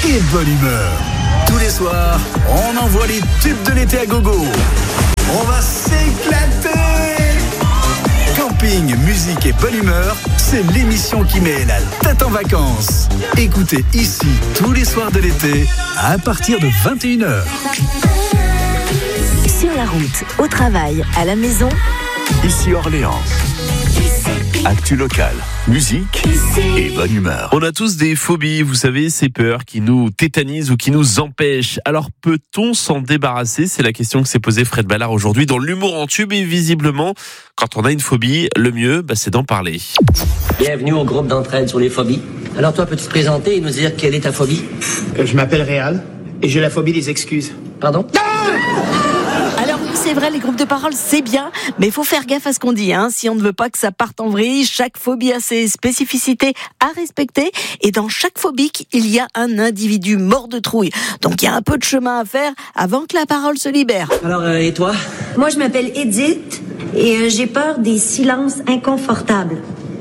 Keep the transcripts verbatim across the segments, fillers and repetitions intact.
et bonne humeur. Tous les soirs, on envoie les tubes de l'été à gogo. On va s'éclater. Camping, musique et bonne humeur, c'est l'émission qui met la tête en vacances. Écoutez ici tous les soirs de l'été à partir de vingt et une heures. Sur la route, au travail, à la maison. Ici Orléans. Actu locale, musique et bonne humeur. On a tous des phobies, vous savez, ces peurs qui nous tétanisent ou qui nous empêchent. Alors peut-on s'en débarrasser ? C'est la question que s'est posée Fred Ballard aujourd'hui dans l'humour en tube. Et visiblement, quand on a une phobie, le mieux, bah, c'est d'en parler. Bienvenue au groupe d'entraide sur les phobies. Alors toi, peux-tu te présenter et nous dire quelle est ta phobie ? euh, Je m'appelle Réal et j'ai la phobie des excuses. Pardon ? Alors oui, c'est vrai, les groupes de parole, c'est bien, mais il faut faire gaffe à ce qu'on dit, hein. Si on ne veut pas que ça parte en vrille, chaque phobie a ses spécificités à respecter, et dans chaque phobique, il y a un individu mort de trouille. Donc il y a un peu de chemin à faire avant que la parole se libère. Alors, euh, et toi ? Moi, je m'appelle Edith et euh, j'ai peur des silences inconfortables.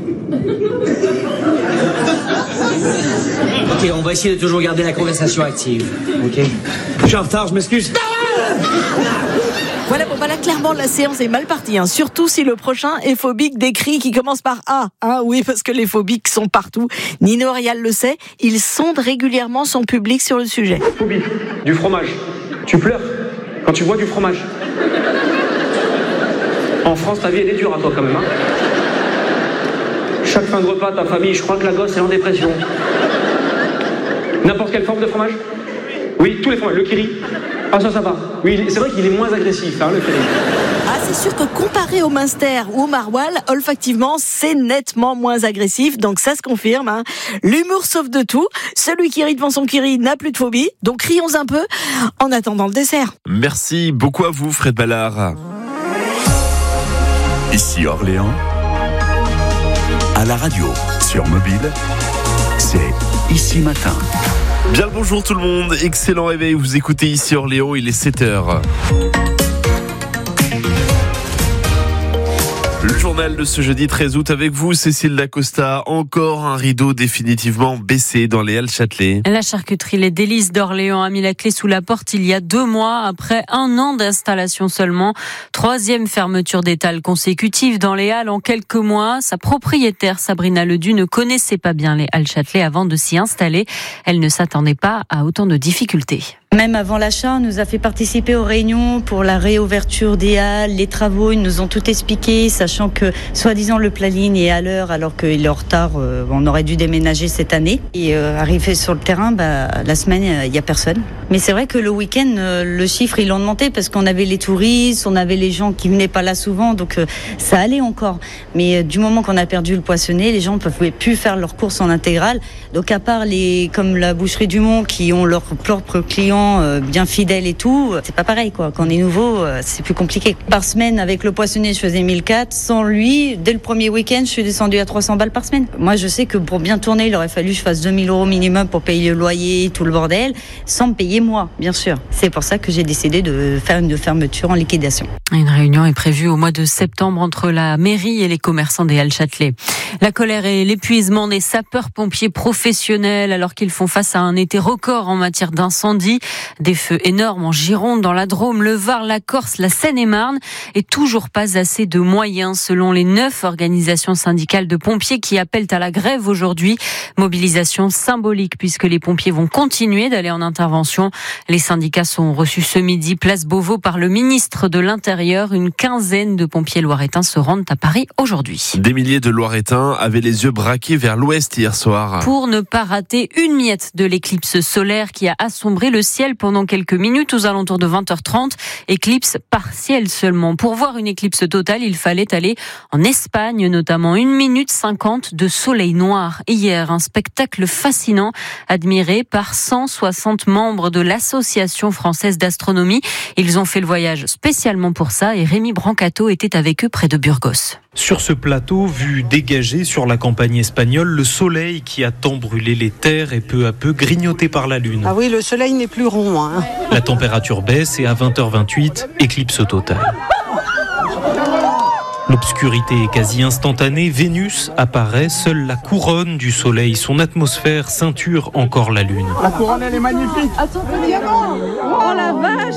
Ok, on va essayer de toujours garder la conversation active. Ok ? Je suis en retard, je m'excuse. Voilà, bon bah là, clairement, la séance est mal partie, hein. Surtout si le prochain est phobique des cris qui commencent par A. Hein, oui, parce que les phobiques sont partout. Nino Rial le sait, il sonde régulièrement son public sur le sujet. Phobie du fromage. Tu pleures quand tu bois du fromage. En France, ta vie, elle est dure à toi quand même. Hein. Chaque fin de repas, ta famille, je crois que la gosse est en dépression. N'importe quelle forme de fromage ? Oui, tous les fromages. Le kiri. Ah, ça, ça va. Oui, c'est vrai qu'il est moins agressif, hein, le kiri. Ah, c'est sûr que comparé au Munster ou au Maroilles, olfactivement, c'est nettement moins agressif, donc ça se confirme, hein. L'humour sauve de tout. Celui qui rit devant son kiri n'a plus de phobie, donc rions un peu en attendant le dessert. Merci beaucoup à vous, Fred Ballard. Ici Orléans. À la radio, sur mobile, c'est Ici Matin. Bien le bonjour tout le monde, excellent réveil, vous écoutez Ici Orléans, il est sept heures. Le journal de ce jeudi treize août avec vous, Cécile Dacosta. Encore un rideau définitivement baissé dans les Halles Châtelet. La charcuterie Les Délices d'Orléans a mis la clé sous la porte il y a deux mois, après un an d'installation seulement. Troisième fermeture d'étal consécutive dans les Halles en quelques mois. Sa propriétaire, Sabrina Ledu, ne connaissait pas bien les Halles Châtelet avant de s'y installer. Elle ne s'attendait pas à autant de difficultés. Même avant l'achat, on nous a fait participer aux réunions pour la réouverture des halles, les travaux, ils nous ont tout expliqué, sachant que, soi-disant, le planning est à l'heure, alors qu'il est en retard, euh, on aurait dû déménager cette année. Et euh, arrivé sur le terrain, bah, la semaine, il euh, n'y a personne. Mais c'est vrai que le week-end, euh, le chiffre, ils l'ont monté, parce qu'on avait les touristes, on avait les gens qui venaient pas là souvent, donc euh, ça allait encore. Mais euh, du moment qu'on a perdu le poissonnet, les gens ne pouvaient plus faire leurs courses en intégrale. Donc à part les, comme la boucherie du Mont, qui ont leurs propres clients, bien fidèles et tout, c'est pas pareil quoi. Quand on est nouveau, c'est plus compliqué. Par semaine, avec le poissonnier, je faisais mille quatre. Sans lui, dès le premier week-end, je suis descendue à trois cents balles par semaine. Moi, je sais que pour bien tourner, il aurait fallu que je fasse deux mille euros minimum pour payer le loyer, tout le bordel, sans me payer moi, bien sûr. C'est pour ça que j'ai décidé de faire une fermeture en liquidation. Une réunion est prévue au mois de septembre entre la mairie et les commerçants des Halles Châtelet. La colère et l'épuisement des sapeurs-pompiers professionnels alors qu'ils font face à un été record en matière d'incendie. Des feux énormes en Gironde, dans la Drôme, le Var, la Corse, la Seine-et-Marne, et toujours pas assez de moyens selon les neuf organisations syndicales de pompiers qui appellent à la grève aujourd'hui. Mobilisation symbolique puisque les pompiers vont continuer d'aller en intervention. Les syndicats sont reçus ce midi place Beauvau par le ministre de l'Intérieur. Une quinzaine de pompiers loiretains se rendent à Paris aujourd'hui. Des milliers de Loiretains avaient les yeux braqués vers l'ouest hier soir. Pour ne pas rater une miette de l'éclipse solaire qui a assombré le ciel pendant quelques minutes aux alentours de vingt heures trente. Éclipse partielle seulement. Pour voir une éclipse totale, il fallait aller en Espagne, notamment une minute cinquante de soleil noir. Hier, un spectacle fascinant admiré par cent soixante membres de l'Association française d'astronomie. Ils ont fait le voyage spécialement pour ça et Rémi Brancato était avec eux près de Burgos. Sur ce plateau, vue dégagée sur la campagne espagnole, le soleil qui a tant brûlé les terres est peu à peu grignoté par la lune. Ah oui, le soleil n'est plus rond. Hein. La température baisse et à vingt heures vingt-huit, éclipse totale. L'obscurité est quasi instantanée, Vénus apparaît, seule la couronne du soleil, son atmosphère ceinture encore la lune. La couronne elle est magnifique. Attends, le diamant. Oh la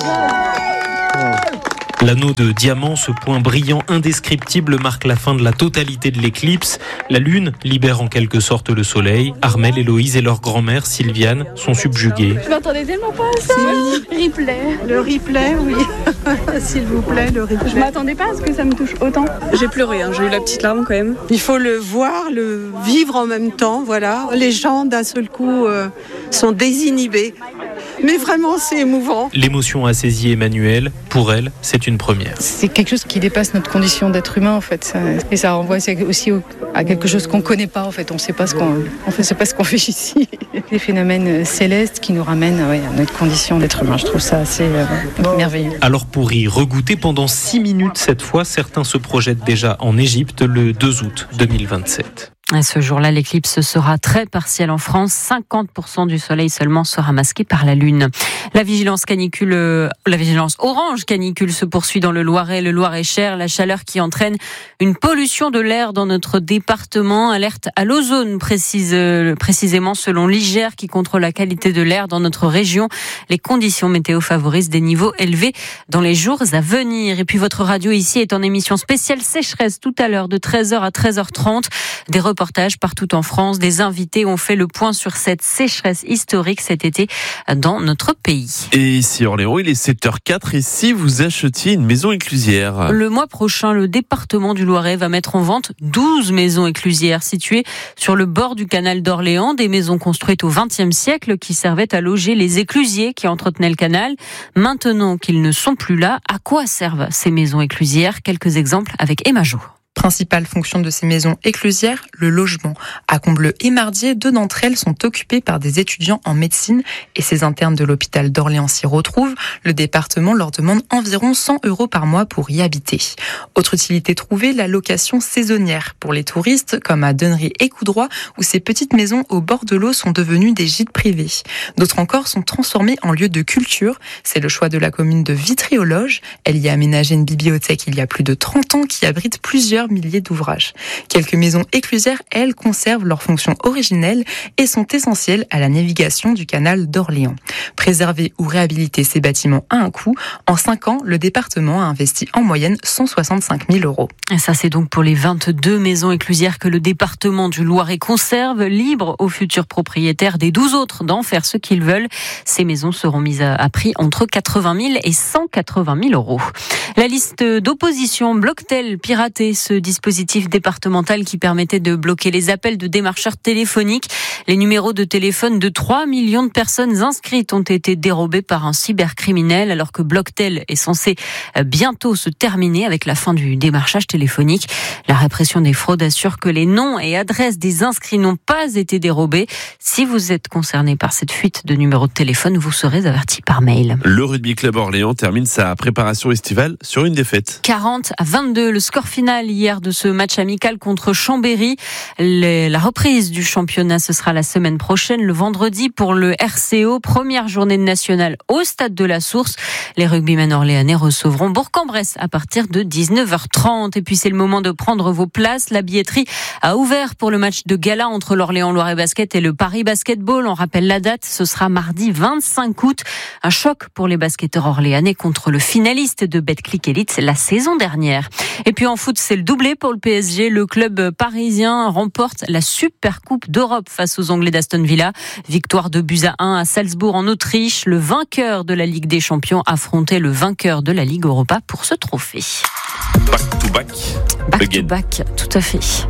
vache. L'anneau de diamant, ce point brillant indescriptible, marque la fin de la totalité de l'éclipse. La lune libère en quelque sorte le soleil. Armelle, Héloïse et leur grand-mère Sylviane sont subjuguées. Je m'attendais tellement pas à ça. Replay. Le replay, oui. S'il vous plaît, le replay. Je m'attendais pas à ce que ça me touche autant. J'ai pleuré, hein. J'ai eu la petite larme quand même. Il faut le voir, le vivre en même temps, voilà. Les gens d'un seul coup euh, sont désinhibés. Mais vraiment, c'est émouvant. L'émotion a saisi Emmanuelle. Pour elle, c'est une première. C'est quelque chose qui dépasse notre condition d'être humain, en fait. Et ça renvoie aussi à quelque chose qu'on ne connaît pas, en fait. On ne sait pas ce qu'on, on fait, sait pas ce qu'on fait ici. Des phénomènes célestes qui nous ramènent ouais, à notre condition d'être humain. Je trouve ça assez euh, merveilleux. Alors pour y regoûter pendant six minutes cette fois, certains se projettent déjà en Égypte le deux août deux mille vingt-sept. Et ce jour-là, l'éclipse sera très partielle en France. cinquante pour cent du soleil seulement sera masqué par la lune. La vigilance canicule, la vigilance orange canicule se poursuit dans le Loiret, le Loir-et-Cher. La chaleur qui entraîne une pollution de l'air dans notre département. Alerte à l'ozone, précise, précisément selon l'I G R qui contrôle la qualité de l'air dans notre région. Les conditions météo favorisent des niveaux élevés dans les jours à venir. Et puis votre radio ici est en émission spéciale sécheresse tout à l'heure de treize heures à treize heures trente. Des reportages partout en France. Des invités ont fait le point sur cette sécheresse historique cet été dans notre pays. Et ici Orléans, il est sept heures quatre et si vous achetiez une maison éclusière? Le mois prochain, le département du Loiret va mettre en vente douze maisons éclusières situées sur le bord du canal d'Orléans. Des maisons construites au vingtième siècle qui servaient à loger les éclusiers qui entretenaient le canal. Maintenant qu'ils ne sont plus là, à quoi servent ces maisons éclusières? Quelques exemples avec Emma Jo. Principale fonction de ces maisons éclusières, le logement. À Combleu et Mardier, deux d'entre elles sont occupées par des étudiants en médecine et ces internes de l'hôpital d'Orléans s'y retrouvent. Le département leur demande environ cent euros par mois pour y habiter. Autre utilité trouvée, la location saisonnière pour les touristes, comme à Dennery et Coudroy, où ces petites maisons au bord de l'eau sont devenues des gîtes privés. D'autres encore sont transformées en lieux de culture. C'est le choix de la commune de Vitry-aux-Loges. Elle y a aménagé une bibliothèque il y a plus de trente ans qui abrite plusieurs milliers d'ouvrages. Quelques maisons éclusières, elles, conservent leur fonction originelle et sont essentielles à la navigation du canal d'Orléans. Préserver ou réhabiliter ces bâtiments a un coût. En cinq ans, le département a investi en moyenne cent soixante-cinq mille euros. Et ça, c'est donc pour les vingt-deux maisons éclusières que le département du Loiret conserve, libre aux futurs propriétaires des douze autres d'en faire ce qu'ils veulent. Ces maisons seront mises à prix entre quatre-vingt mille et cent quatre-vingt mille euros. La liste d'opposition Bloquetel piraté, ce dispositif départemental qui permettait de bloquer les appels de démarcheurs téléphoniques. Les numéros de téléphone de trois millions de personnes inscrites ont été dérobés par un cybercriminel alors que Bloquetel est censé bientôt se terminer avec la fin du démarchage téléphonique. La répression des fraudes assure que les noms et adresses des inscrits n'ont pas été dérobés. Si vous êtes concerné par cette fuite de numéros de téléphone, vous serez averti par mail. Le Rugby Club Orléans termine sa préparation estivale sur une défaite. quarante à vingt-deux, le score final hier de ce match amical contre Chambéry. Les, la reprise du championnat, ce sera la semaine prochaine, le vendredi pour le R C O. Première journée de nationale au stade de la Source. Les rugbymen orléanais recevront Bourg-en-Bresse à partir de dix-neuf heures trente. Et puis c'est le moment de prendre vos places. La billetterie a ouvert pour le match de gala entre l'Orléans Loiret Basket et le Paris Basketball. On rappelle la date, ce sera mardi vingt-cinq août. Un choc pour les basketteurs orléanais contre le finaliste de Betclic Elite la saison dernière. Et puis en foot, c'est le doublé pour le P S G. Le club parisien remporte la Super Coupe d'Europe face aux Anglais d'Aston Villa. Victoire de buts à un à Salzbourg en Autriche. Le vainqueur de la Ligue des Champions affrontait le vainqueur de la Ligue Europa pour ce trophée. Back to back. Back again. to back, tout à fait.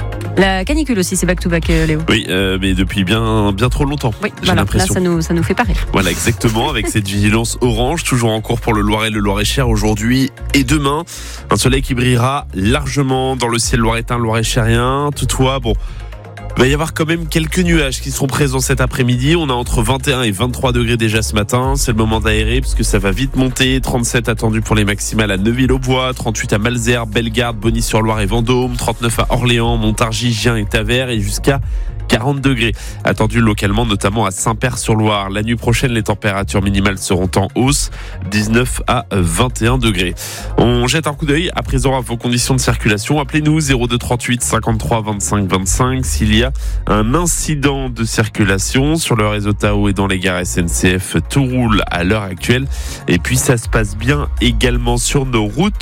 La canicule aussi, c'est back to back, Léo. Oui, euh, mais depuis bien, bien trop longtemps. Oui, j'ai voilà, l'impression. Là, ça nous, ça nous fait pas rire. Voilà, exactement, avec cette vigilance orange, toujours en cours pour le Loiret, le Loir-et-Cher aujourd'hui et demain. Un soleil qui brillera largement dans le ciel loiretain, loir-et-chérien. Toutefois, bon, il va y avoir quand même quelques nuages qui seront présents cet après-midi. On a entre vingt et un et vingt-trois degrés déjà ce matin. C'est le moment d'aérer parce que ça va vite monter. trente-sept attendus pour les maximales à Neuville-aux-Bois, trente-huit à Malesherbes, Bellegarde, Bonny-sur-Loire et Vendôme, trente-neuf à Orléans, Montargis, Gien et Tavers et jusqu'à quarante degrés attendus localement, notamment à Saint-Père-sur-Loire. La nuit prochaine, les températures minimales seront en hausse, dix-neuf à vingt et un degrés. On jette un coup d'œil à présent à vos conditions de circulation. Appelez-nous zéro deux trente-huit cinquante-trois vingt-cinq vingt-cinq s'il y a un incident de circulation sur le réseau Tao et dans les gares S N C F. Tout roule à l'heure actuelle et puis ça se passe bien également sur nos routes.